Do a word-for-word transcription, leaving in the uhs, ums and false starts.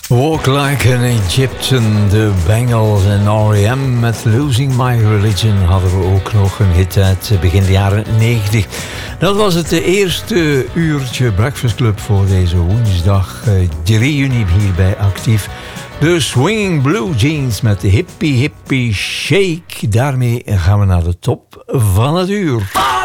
Walk Like an Egyptian, de Bangles en R E M met Losing My Religion hadden we ook nog een hit uit begin de jaren negentig. Dat was het eerste uurtje Breakfast Club voor deze woensdag drie juni hier bij Actief. De Swinging Blue Jeans met de Hippie Hippie Shake. Daarmee gaan we naar de top van het uur.